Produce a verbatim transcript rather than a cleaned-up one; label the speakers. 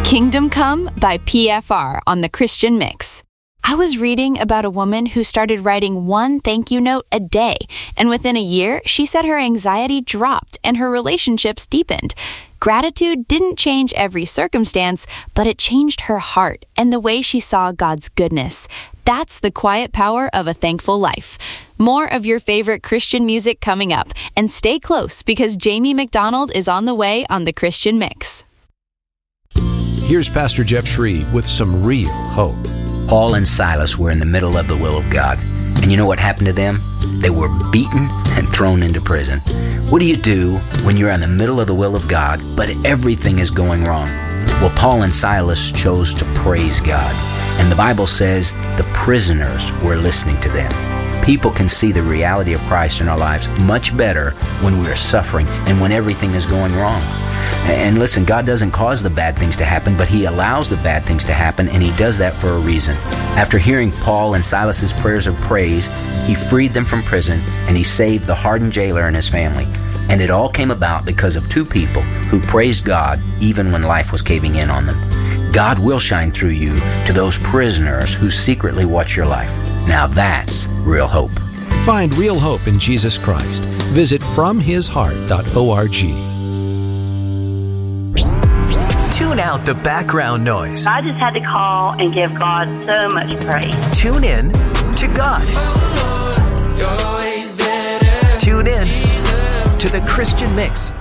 Speaker 1: Kingdom Come by P F R on the Christian Mix. I was reading about a woman who started writing one thank you note a day, and within a year, she said her anxiety dropped and her relationships deepened. Gratitude didn't change every circumstance, but it changed her heart and the way she saw God's goodness. That's the quiet power of a thankful life. More of your favorite Christian music coming up, and stay close because Jamie McDonald is on the way on the Christian Mix.
Speaker 2: Here's Pastor Jeff Shreve with some real hope.
Speaker 3: Paul and Silas were in the middle of the will of God. And you know what happened to them? They were beaten and thrown into prison. What do you do when you're in the middle of the will of God, but everything is going wrong? Well, Paul and Silas chose to praise God. And the Bible says the prisoners were listening to them. People can see the reality of Christ in our lives much better when we are suffering and when everything is going wrong. And listen, God doesn't cause the bad things to happen, but He allows the bad things to happen, and He does that for a reason. After hearing Paul and Silas's prayers of praise, He freed them from prison, and He saved the hardened jailer and his family. And it all came about because of two people who praised God even when life was caving in on them. God will shine through you to those prisoners who secretly watch your life. Now that's real hope.
Speaker 2: Find real hope in Jesus Christ. Visit from his heart dot org.
Speaker 4: Tune out the background noise.
Speaker 5: I just had to call and give God so much praise.
Speaker 4: Tune in to God. Tune in to the Christian Mix